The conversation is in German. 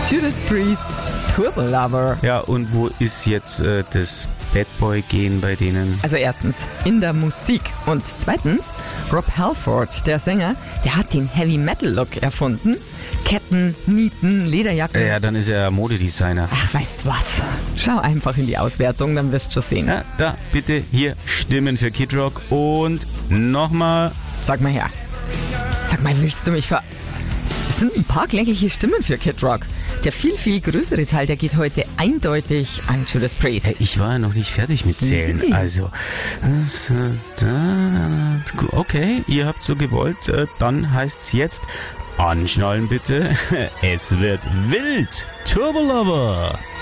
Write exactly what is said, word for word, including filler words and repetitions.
Judas Priest, Turbo Lover. Ja, und wo ist jetzt äh, das Bad Boy Gehen bei denen? Also erstens, in der Musik. Und zweitens, Rob Halford, der Sänger, der hat den Heavy Metal Look erfunden. Ketten, Nieten, Lederjacken. Ja, dann ist er Modedesigner. Ach, weißt du was? Schau einfach in die Auswertung, dann wirst du schon sehen. Ja, da bitte hier Stimmen für Kid Rock und nochmal. Sag mal her. Sag mal, willst du mich ver... Es sind ein paar klägliche Stimmen für Kid Rock. Der viel, viel größere Teil, der geht heute eindeutig an Judas Priest. Hey, ich war ja noch nicht fertig mit Zählen. Mhm. Also, das, äh, da, okay, ihr habt so gewollt. Äh, dann heißt's jetzt, anschnallen bitte. Es wird wild. Turbo Lover.